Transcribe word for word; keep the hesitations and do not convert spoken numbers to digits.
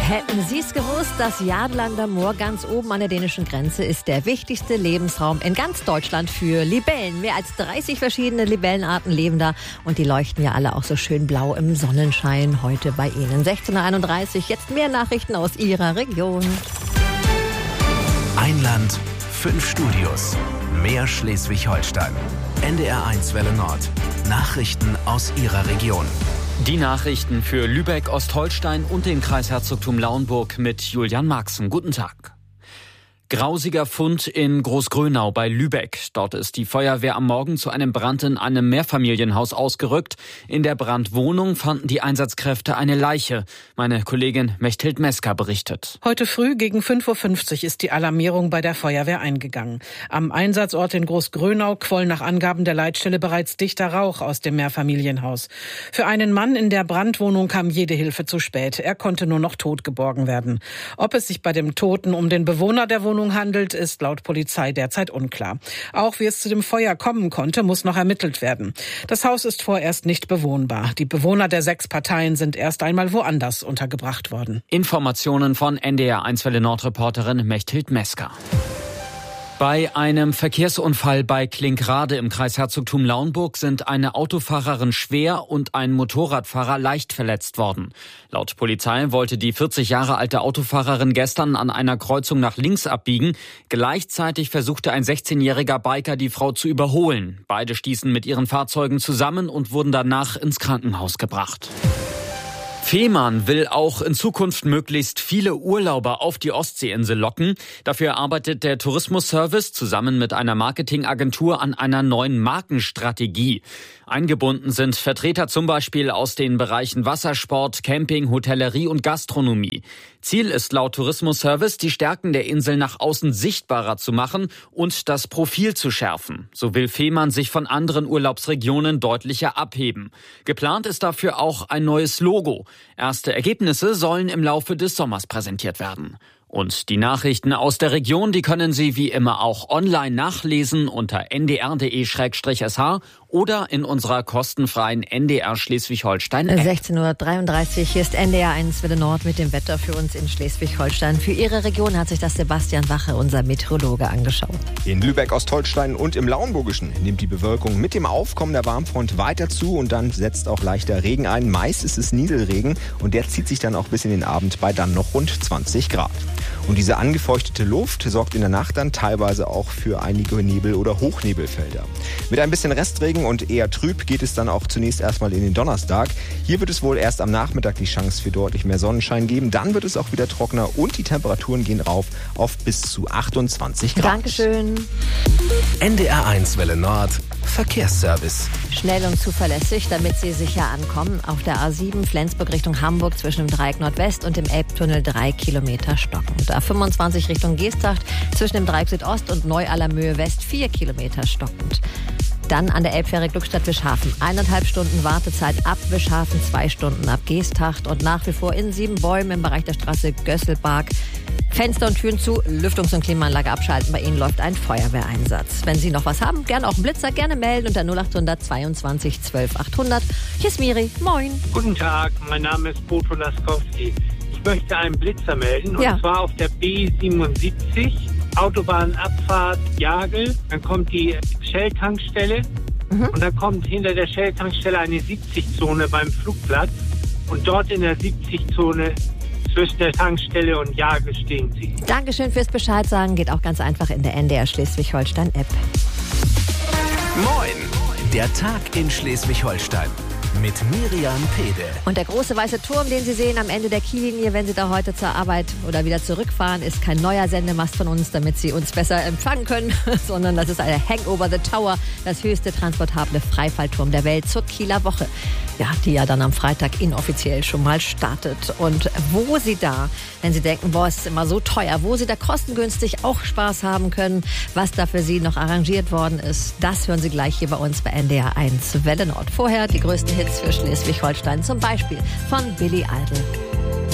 Hätten Sie es gewusst, das Jadlander Moor ganz oben an der dänischen Grenze ist der wichtigste Lebensraum in ganz Deutschland für Libellen. Mehr als dreißig verschiedene Libellenarten leben da und die leuchten ja alle auch so schön blau im Sonnenschein heute bei Ihnen. sechzehn Uhr einunddreißig, jetzt mehr Nachrichten aus Ihrer Region. Ein Land, fünf Studios, mehr Schleswig-Holstein. N D R eins Welle Nord. Nachrichten aus Ihrer Region. Die Nachrichten für Lübeck, Ostholstein und den Kreisherzogtum Lauenburg mit Julian Marxen. Guten Tag. Grausiger Fund in Großgrönau bei Lübeck. Dort ist die Feuerwehr am Morgen zu einem Brand in einem Mehrfamilienhaus ausgerückt. In der Brandwohnung fanden die Einsatzkräfte eine Leiche. Meine Kollegin Mechthild Mesker berichtet. Heute früh gegen fünf Uhr fünfzig ist die Alarmierung bei der Feuerwehr eingegangen. Am Einsatzort in Großgrönau quoll nach Angaben der Leitstelle bereits dichter Rauch aus dem Mehrfamilienhaus. Für einen Mann in der Brandwohnung kam jede Hilfe zu spät. Er konnte nur noch tot geborgen werden. Ob es sich bei dem Toten um den Bewohner der Wohnung handelt, ist laut Polizei derzeit unklar. Auch wie es zu dem Feuer kommen konnte, muss noch ermittelt werden. Das Haus ist vorerst nicht bewohnbar. Die Bewohner der sechs Parteien sind erst einmal woanders untergebracht worden. Informationen von N D R eins Welle Nord-Reporterin Mechthild Mesker. Bei einem Verkehrsunfall bei Klinkrade im Kreisherzogtum Lauenburg sind eine Autofahrerin schwer und ein Motorradfahrer leicht verletzt worden. Laut Polizei wollte die vierzig Jahre alte Autofahrerin gestern an einer Kreuzung nach links abbiegen. Gleichzeitig versuchte ein sechzehnjähriger Biker, die Frau zu überholen. Beide stießen mit ihren Fahrzeugen zusammen und wurden danach ins Krankenhaus gebracht. Fehmarn will auch in Zukunft möglichst viele Urlauber auf die Ostseeinsel locken. Dafür arbeitet der Tourismusservice zusammen mit einer Marketingagentur an einer neuen Markenstrategie. Eingebunden sind Vertreter zum Beispiel aus den Bereichen Wassersport, Camping, Hotellerie und Gastronomie. Ziel ist laut Tourismusservice, die Stärken der Insel nach außen sichtbarer zu machen und das Profil zu schärfen. So will Fehmarn sich von anderen Urlaubsregionen deutlicher abheben. Geplant ist dafür auch ein neues Logo. Erste Ergebnisse sollen im Laufe des Sommers präsentiert werden. Und die Nachrichten aus der Region, die können Sie wie immer auch online nachlesen unter n d r punkt d e slash s h oder in unserer kostenfreien N D R Schleswig-Holstein-App. sechzehn Uhr dreiunddreißig, hier ist N D R eins Welle Nord mit dem Wetter für uns in Schleswig-Holstein. Für Ihre Region hat sich das Sebastian Wache, unser Meteorologe, angeschaut. In Lübeck, Ostholstein und im Lauenburgischen nimmt die Bewölkung mit dem Aufkommen der Warmfront weiter zu und dann setzt auch leichter Regen ein. Meist ist es Nieselregen und der zieht sich dann auch bis in den Abend bei dann noch rund zwanzig Grad. Und diese angefeuchtete Luft sorgt in der Nacht dann teilweise auch für einige Nebel- oder Hochnebelfelder. Mit ein bisschen Restregen und eher trüb geht es dann auch zunächst erstmal in den Donnerstag. Hier wird es wohl erst am Nachmittag die Chance für deutlich mehr Sonnenschein geben. Dann wird es auch wieder trockener und die Temperaturen gehen rauf auf bis zu achtundzwanzig Grad. Dankeschön. N D R eins Welle Nord. Verkehrsservice. Schnell und zuverlässig, damit Sie sicher ankommen. Auf der A sieben Flensburg Richtung Hamburg zwischen dem Dreieck Nordwest und dem Elbtunnel drei Kilometer stockend. A fünfundzwanzig Richtung Geesthacht zwischen dem Dreieck Südost und Neu-Allermöhe West vier Kilometer stockend. Dann an der Elbfähre Glückstadt-Wischhafen. Eineinhalb Stunden Wartezeit ab Wischhafen, zwei Stunden ab Geesthacht und nach wie vor in Siebenbäumen im Bereich der Straße Gösselbark. Fenster und Türen zu, Lüftungs- und Klimaanlage abschalten. Bei Ihnen läuft ein Feuerwehreinsatz. Wenn Sie noch was haben, gerne auch einen Blitzer, gerne melden unter null achthundert zweiundzwanzig zwölf achthundert. Hier ist Miri, moin. Guten Tag, mein Name ist Boto Laskowski. Ich möchte einen Blitzer melden, Ja. und zwar auf der B siebenundsiebzig, Autobahnabfahrt Jagel. Dann kommt die Shell-Tankstelle mhm. und dann kommt hinter der Shell-Tankstelle eine siebzig-Zone beim Flugplatz. Und dort in der siebzig-Zone zwischen der Tankstelle und Jagel stehen Sie. Dankeschön fürs Bescheid sagen. Geht auch ganz einfach in der N D R Schleswig-Holstein-App. Moin, der Tag in Schleswig-Holstein mit Miriam Pede. Und der große weiße Turm, den Sie sehen am Ende der Kiellinie, wenn Sie da heute zur Arbeit oder wieder zurückfahren, ist kein neuer Sendemast von uns, damit Sie uns besser empfangen können, sondern das ist eine Hang Over the Tower, das höchste transportable Freifallturm der Welt zur Kieler Woche. Ja, die ja dann am Freitag inoffiziell schon mal startet. Und wo Sie da, wenn Sie denken, boah, es ist immer so teuer, wo Sie da kostengünstig auch Spaß haben können, was da für Sie noch arrangiert worden ist, das hören Sie gleich hier bei uns bei N D R eins Welle Nord. Vorher die größten Hits für Schleswig-Holstein, zum Beispiel von Billy Idol.